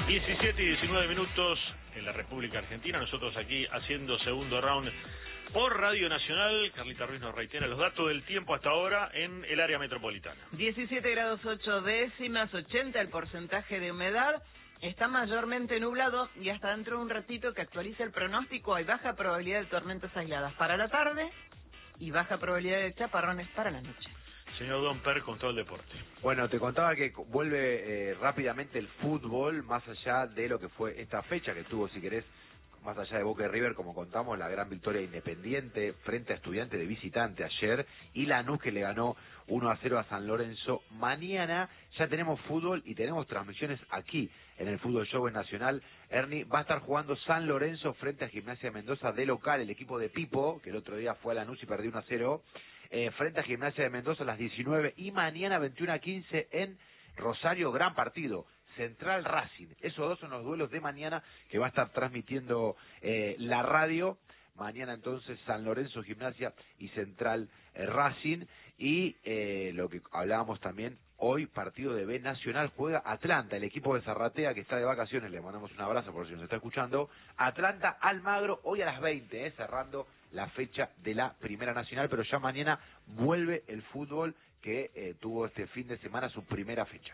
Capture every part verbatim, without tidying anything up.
diecisiete y diecinueve minutos en la República Argentina, nosotros aquí haciendo segundo round por Radio Nacional. Carlita Ruiz nos reitera los datos del tiempo hasta ahora en el área metropolitana. diecisiete grados ocho décimas, ochenta el porcentaje de humedad, está mayormente nublado y hasta dentro de un ratito que actualice el pronóstico hay baja probabilidad de tormentas aisladas para la tarde y baja probabilidad de chaparrones para la noche. Señor Don Per, con todo el deporte. Bueno, te contaba que vuelve eh, rápidamente el fútbol, más allá de lo que fue esta fecha que tuvo, si querés, más allá de Boca y River, como contamos, la gran victoria Independiente frente a Estudiantes de visitante ayer, y Lanús que le ganó uno a cero a San Lorenzo. Mañana ya tenemos fútbol y tenemos transmisiones aquí en el Fútbol Show en Nacional. Ernie, va a estar jugando San Lorenzo frente a Gimnasia de Mendoza de local, el equipo de Pipo, que el otro día fue a Lanús y perdió uno a cero, eh, frente a Gimnasia de Mendoza a las diecinueve, y mañana veintiuno a quince en Rosario, gran partido. Central Racing, esos dos son los duelos de mañana que va a estar transmitiendo eh, la radio. Mañana entonces San Lorenzo Gimnasia y Central eh, Racing. Y eh, lo que hablábamos también, hoy partido de B Nacional, juega Atlanta, el equipo de Zarratea que está de vacaciones, le mandamos un abrazo por si nos está escuchando. Atlanta Almagro, hoy a las veinte, eh, cerrando la fecha de la Primera Nacional, pero ya mañana vuelve el fútbol que eh, tuvo este fin de semana su primera fecha.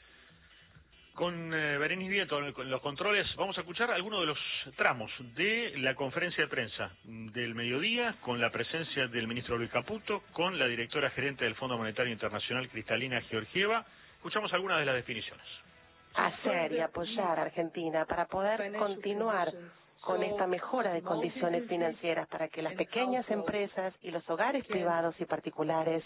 Con eh, Berenice Vieto en los controles, vamos a escuchar algunos de los tramos de la conferencia de prensa del mediodía, con la presencia del ministro Luis Caputo, con la directora gerente del Fondo Monetario Internacional, Cristalina Georgieva. Escuchamos algunas de las definiciones. Hacer y apoyar a Argentina para poder continuar con esta mejora de condiciones financieras, para que las pequeñas empresas y los hogares privados y particulares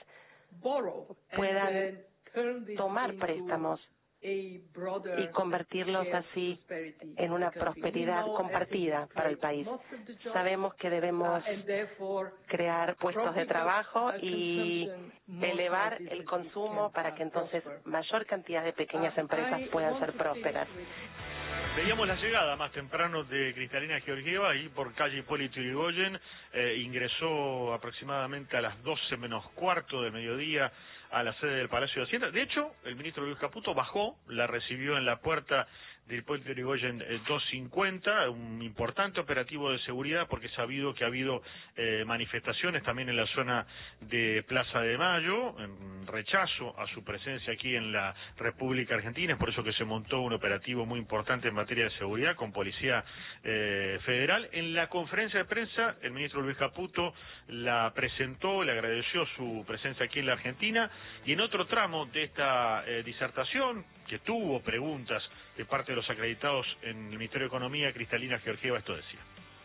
puedan tomar préstamos y convertirlos así en una prosperidad compartida para el país. Sabemos que debemos crear puestos de trabajo y elevar el consumo para que entonces mayor cantidad de pequeñas empresas puedan ser prósperas. Veíamos la llegada más temprano de Cristalina Georgieva y por calle Hipólito Yrigoyen, eh, ingresó aproximadamente a las doce menos cuarto del mediodía a la sede del Palacio de Hacienda. De hecho, el ministro Luis Caputo bajó, la recibió en la puerta de Hipólito Yrigoyen doscientos cincuenta, un importante operativo de seguridad porque es sabido que ha habido eh, manifestaciones también en la zona de Plaza de Mayo, en rechazo a su presencia aquí en la República Argentina. Es por eso que se montó un operativo muy importante en materia de seguridad con Policía eh, Federal. En la conferencia de prensa, el ministro Luis Caputo la presentó, le agradeció su presencia aquí en la Argentina, y en otro tramo de esta eh, disertación, que tuvo preguntas de parte de los acreditados en el Ministerio de Economía, Cristalina Georgieva esto decía.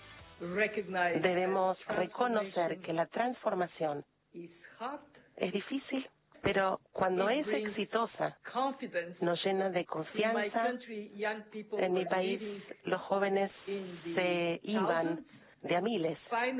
Debemos reconocer que la transformación es difícil, pero cuando es exitosa, nos llena de confianza. En mi país, los jóvenes se iban de a miles,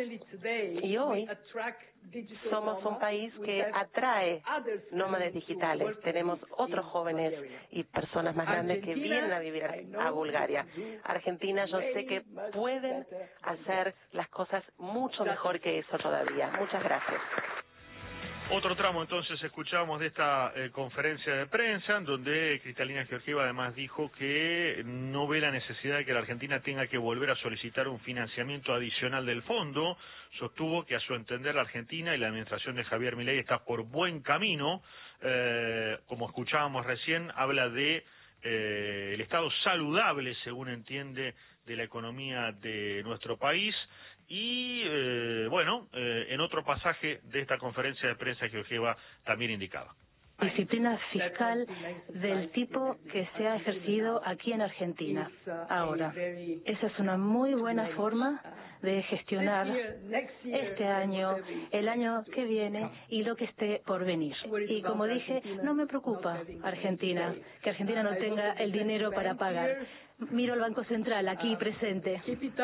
y hoy somos un país que atrae nómades digitales. Tenemos otros jóvenes y personas más grandes que vienen a vivir a Bulgaria. Argentina, yo sé que pueden hacer las cosas mucho mejor que eso todavía. Muchas gracias. Otro tramo entonces escuchábamos de esta eh, conferencia de prensa, en donde Cristalina Georgieva además dijo que no ve la necesidad de que la Argentina tenga que volver a solicitar un financiamiento adicional del fondo. Sostuvo que a su entender la Argentina y la administración de Javier Milei está por buen camino. Eh, como escuchábamos recién, habla de eh, el estado saludable, según entiende, de la economía de nuestro país. Y, eh, bueno, eh, en otro pasaje de esta conferencia de prensa, Georgieva también indicaba. Disciplina fiscal del tipo que se ha ejercido aquí en Argentina ahora. Esa es una muy buena forma de gestionar este año, el año que viene y lo que esté por venir. Y como dije, no me preocupa Argentina, que Argentina no tenga el dinero para pagar. Miro al Banco Central aquí presente.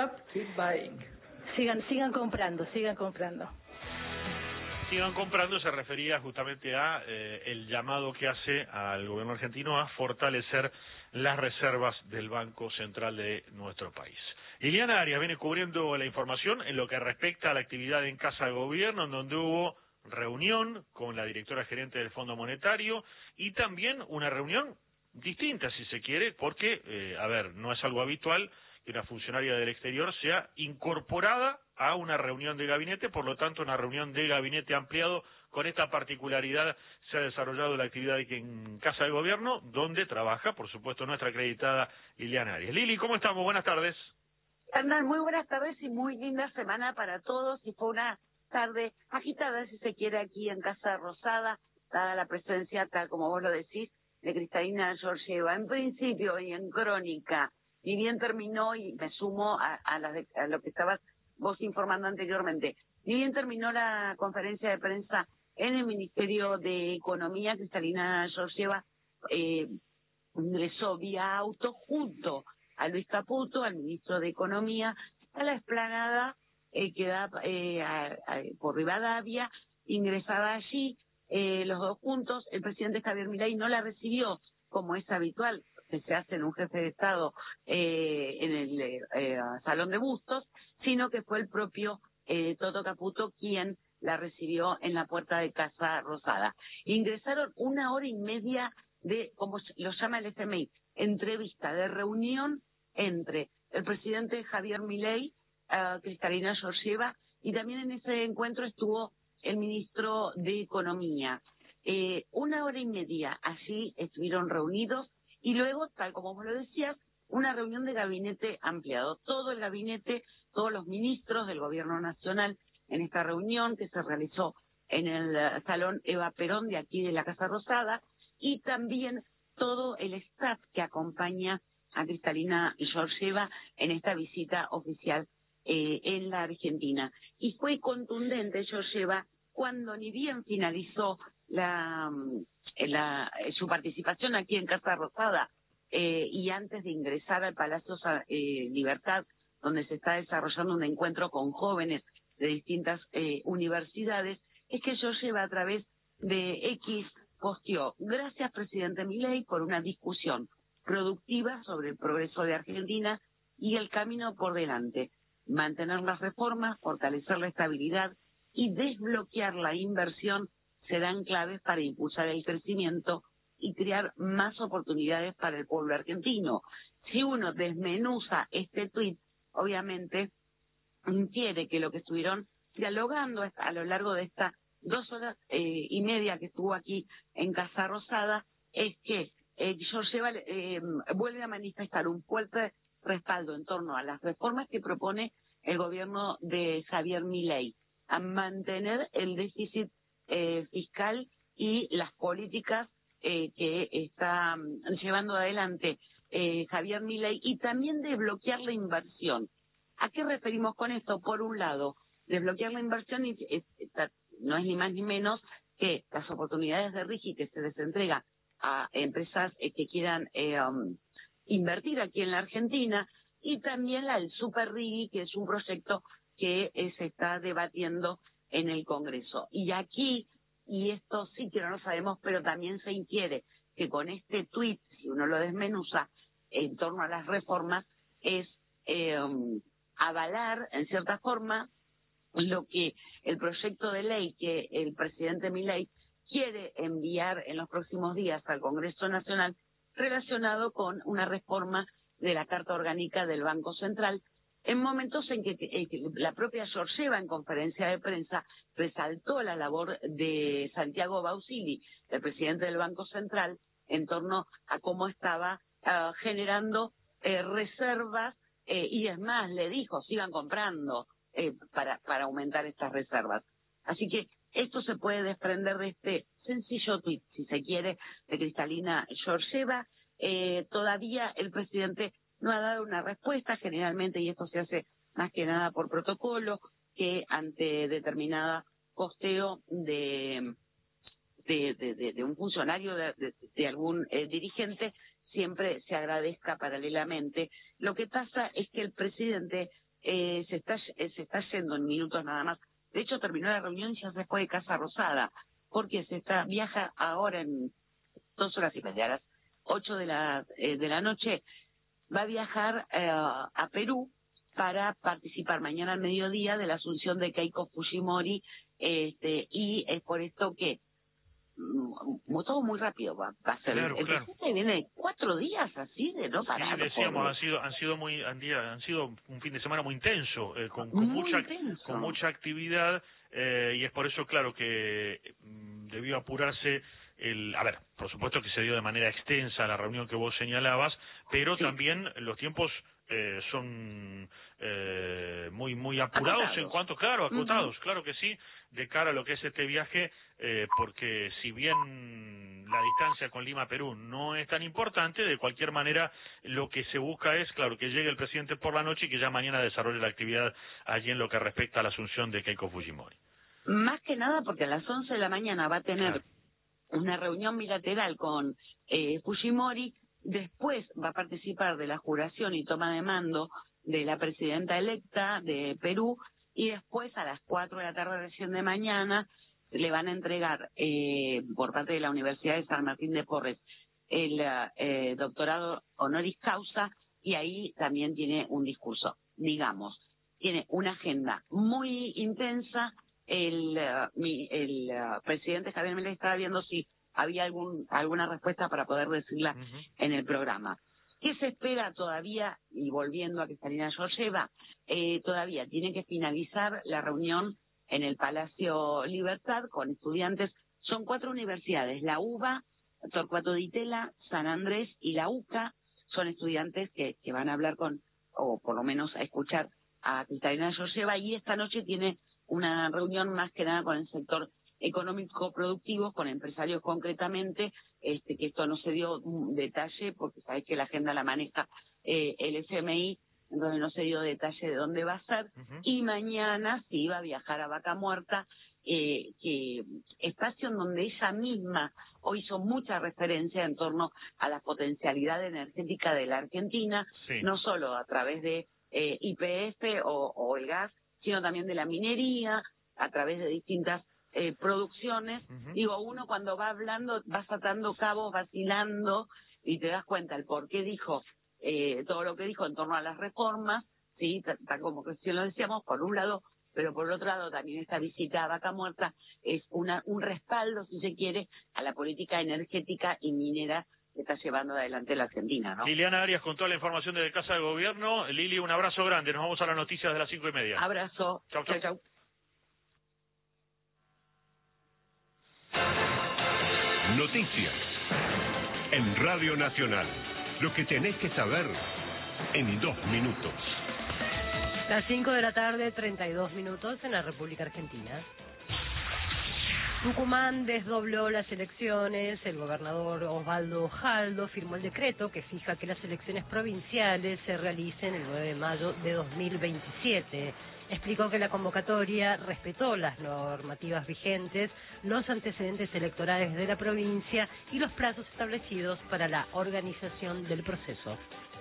Sigan, sigan comprando, sigan comprando. Sigan comprando se refería justamente a eh, el llamado que hace al gobierno argentino a fortalecer las reservas del Banco Central de nuestro país. Liliana Arias viene cubriendo la información en lo que respecta a la actividad en Casa de Gobierno, en donde hubo reunión con la directora gerente del Fondo Monetario y también una reunión distinta, si se quiere, porque, eh, a ver, no es algo habitual que una funcionaria del exterior sea incorporada a una reunión de gabinete, por lo tanto, una reunión de gabinete ampliado. Con esta particularidad se ha desarrollado la actividad aquí en Casa de Gobierno, donde trabaja, por supuesto, nuestra acreditada Liliana Arias. Lili, ¿cómo estamos? Buenas tardes. Hernán, muy buenas tardes y muy linda semana para todos. Y fue una tarde agitada, si se quiere, aquí en Casa Rosada, dada la presencia, tal como vos lo decís, de Kristalina Georgieva. En principio y en crónica, y bien terminó, y me sumo a, a, la de, a lo que estabas vos informando anteriormente, ni bien terminó la conferencia de prensa en el Ministerio de Economía, Kristalina Georgieva eh, ingresó vía auto junto a Luis Caputo, al ministro de Economía, a la explanada eh, que da eh, a, a, por Rivadavia, ingresaba allí, eh, los dos juntos. El presidente Javier Milei no la recibió, como es habitual, que se hace en un jefe de Estado eh, en el eh, Salón de Bustos, sino que fue el propio eh, Toto Caputo quien la recibió en la puerta de Casa Rosada. Ingresaron una hora y media de, como lo llama el F M I, entrevista, de reunión entre el presidente Javier Milei, uh, Kristalina Georgieva, y también en ese encuentro estuvo el ministro de Economía. Eh, una hora y media allí estuvieron reunidos, y luego, tal como vos lo decías, una reunión de gabinete ampliado. Todo el gabinete, todos los ministros del Gobierno Nacional en esta reunión que se realizó en el uh, Salón Eva Perón de aquí de la Casa Rosada, y también todo el staff que acompaña a Kristalina Georgieva en esta visita oficial eh, en la Argentina. Y fue contundente Georgieva cuando, ni bien finalizó la, la su participación aquí en Casa Rosada eh, y antes de ingresar al Palacio eh, Libertad, donde se está desarrollando un encuentro con jóvenes de distintas eh, universidades, es que Georgieva, a través de X, posteó: gracias, presidente Milei, por una discusión productiva sobre el progreso de Argentina y el camino por delante. Mantener las reformas, fortalecer la estabilidad y desbloquear la inversión serán claves para impulsar el crecimiento y crear más oportunidades para el pueblo argentino. Si uno desmenuza este tuit, obviamente infiere que lo que estuvieron dialogando a lo largo de esta dos horas eh, y media que estuvo aquí en Casa Rosada es que eh, Georgieva eh, vuelve a manifestar un fuerte respaldo en torno a las reformas que propone el gobierno de Javier Milei, a mantener el déficit eh, fiscal y las políticas eh, que está um, llevando adelante eh, Javier Milei, y también de bloquear la inversión. ¿A qué referimos con esto? Por un lado, desbloquear la inversión y, eh, no es ni más ni menos que las oportunidades de RIGI que se les entrega a empresas eh, que quieran eh, um, invertir aquí en la Argentina, y también la del Super RIGI, que es un proyecto que eh, se está debatiendo en el Congreso. Y aquí, y esto sí que no lo sabemos, pero también se infiere que con este tuit, si uno lo desmenuza, en torno a las reformas, es eh, um, avalar, en cierta forma, lo que el proyecto de ley que el presidente Milei quiere enviar en los próximos días al Congreso Nacional, relacionado con una reforma de la Carta Orgánica del Banco Central, en momentos en que, eh, que la propia Georgieva, en conferencia de prensa, resaltó la labor de Santiago Bausili, el presidente del Banco Central, en torno a cómo estaba uh, generando eh, reservas, eh, y es más, le dijo, sigan comprando eh, para, para aumentar estas reservas. Así que esto se puede desprender de este sencillo tuit, si se quiere, de Kristalina Georgieva. Eh, todavía el presidente no ha dado una respuesta, generalmente, y esto se hace más que nada por protocolo, que ante determinada posteo de, de, de, de, de un funcionario, de, de, de algún eh, dirigente, siempre se agradezca paralelamente. Lo que pasa es que el presidente eh, se está eh, se está yendo en minutos nada más. De hecho, terminó la reunión y ya se fue de Casa Rosada, porque se está viaja ahora en dos horas y media, a las ocho de la, eh, de la noche, va a viajar eh, a Perú para participar mañana al mediodía de la asunción de Keiko Fujimori, este, y es por esto que mm, todo muy rápido va, va a ser. Claro, el claro. presidente viene cuatro días así de no parar. Sí, decíamos, pobre. han sido, han sido muy, han, día, han sido un fin de semana muy intenso, eh, con, con Muy mucha, intenso. con mucha actividad, eh, y es por eso, claro, que mm, debió apurarse el, a ver, por supuesto que se dio de manera extensa la reunión que vos señalabas, pero sí. también los tiempos eh, son eh, muy muy apurados acotados. En cuanto, claro, acotados, uh-huh. claro que sí, de cara a lo que es este viaje, eh, porque si bien la distancia con Lima, Perú, no es tan importante, de cualquier manera lo que se busca es, claro, que llegue el presidente por la noche y que ya mañana desarrolle la actividad allí en lo que respecta a la asunción de Keiko Fujimori. Más que nada porque a las once de la mañana va a tener claro. una reunión bilateral con eh, Fujimori, después va a participar de la juración y toma de mando de la presidenta electa de Perú, y después a las cuatro de la tarde recién de mañana le van a entregar eh, por parte de la Universidad de San Martín de Porres el eh, doctorado honoris causa, y ahí también tiene un discurso. Digamos, tiene una agenda muy intensa. El, uh, mi, el uh, presidente Javier Milei estaba viendo si había algún alguna respuesta para poder decirla uh-huh. en el programa. ¿Qué se espera todavía? Y volviendo a Cristalina Georgieva, eh, todavía tiene que finalizar la reunión en el Palacio Libertad con estudiantes. Son cuatro universidades: la UBA, Torcuato Di Tella, San Andrés y la UCA. Son estudiantes que, que van a hablar con, o por lo menos a escuchar a Cristalina Georgieva, y esta noche tiene una reunión más que nada con el sector económico productivo, con empresarios concretamente, este que esto no se dio un detalle porque sabés que la agenda la maneja eh, el F M I, entonces no se dio detalle de dónde va a ser. Uh-huh. Y mañana sí iba a viajar a Vaca Muerta, eh, que espacio en donde ella misma hoy hizo mucha referencia en torno a la potencialidad energética de la Argentina, sí. no solo a través de eh, Y P F o, o el gas, sino también de la minería, a través de distintas eh, producciones. Uh-huh. Digo, uno cuando va hablando, va atando cabos, vacilando, y te das cuenta el por qué dijo eh, todo lo que dijo en torno a las reformas, sí, tal como que si lo decíamos, por un lado, pero por otro lado también esta visita a Vaca Muerta es una un respaldo, si se quiere, a la política energética y minera que está llevando adelante la Argentina, ¿no? Liliana Arias con toda la información desde Casa de Gobierno. Lili, un abrazo grande. Nos vamos a las noticias de las cinco y media. Abrazo. Chau, chau. Chau, chau. Noticias en Radio Nacional. Lo que tenés que saber en dos minutos. Las cinco de la tarde, treinta y dos minutos en la República Argentina. Tucumán desdobló las elecciones. El gobernador Osvaldo Jaldo firmó el decreto que fija que las elecciones provinciales se realicen el nueve de mayo de dos mil veintisiete. Explicó que la convocatoria respetó las normativas vigentes, los antecedentes electorales de la provincia y los plazos establecidos para la organización del proceso.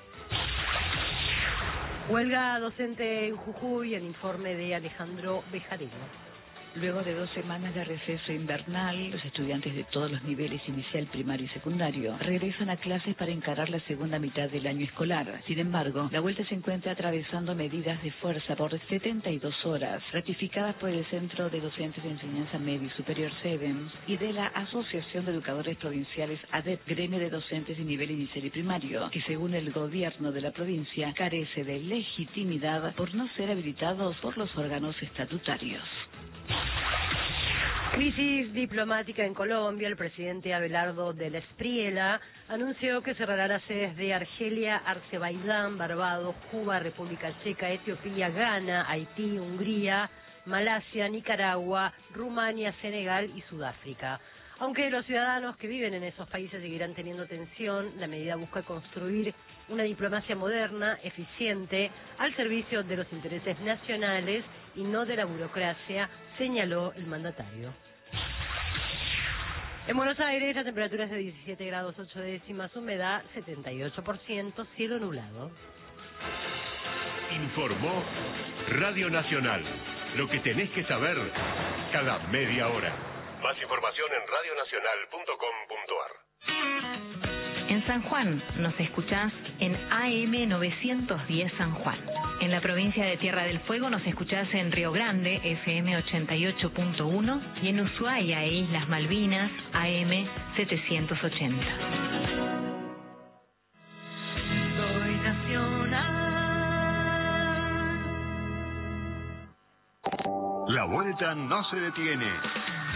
Huelga docente en Jujuy, el informe de Alejandro Bejarino. Luego de dos semanas de receso invernal, los estudiantes de todos los niveles inicial, primario y secundario regresan a clases para encarar la segunda mitad del año escolar. Sin embargo, la vuelta se encuentra atravesando medidas de fuerza por setenta y dos horas, ratificadas por el Centro de Docentes de Enseñanza Media y Superior SEDENS y de la Asociación de Educadores Provinciales ADEP, gremio de docentes de nivel inicial y primario, que según el gobierno de la provincia carece de legitimidad por no ser habilitados por los órganos estatutarios. Crisis diplomática en Colombia. El presidente Abelardo de la Espriella anunció que cerrará las sedes de Argelia, Azerbaiyán, Barbados, Cuba, República Checa, Etiopía, Ghana, Haití, Hungría, Malasia, Nicaragua, Rumania, Senegal y Sudáfrica. Aunque los ciudadanos que viven en esos países seguirán teniendo tensión, la medida busca construir una diplomacia moderna, eficiente, al servicio de los intereses nacionales y no de la burocracia, señaló el mandatario. En Buenos Aires la temperatura es de diecisiete grados ocho décimas, humedad setenta y ocho por ciento, cielo nublado. Informó Radio Nacional. Lo que tenés que saber cada media hora. Más información en radio nacional punto com punto a r. En San Juan nos escuchás en A M novecientos diez San Juan. En la provincia de Tierra del Fuego nos escuchás en Río Grande, F M ochenta y ocho punto uno, y en Ushuaia e Islas Malvinas, A M setecientos ochenta. Soy nacional. La vuelta no se detiene.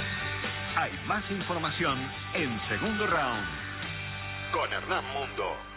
Hay más información en Segundo Round con Hernán Mundo.